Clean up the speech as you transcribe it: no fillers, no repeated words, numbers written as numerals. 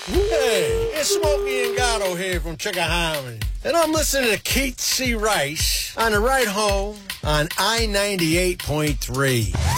Hey, it's Smokey and Gatto here from Chickahominy. And I'm listening to Keith C. Rice on the ride home on I-98.3.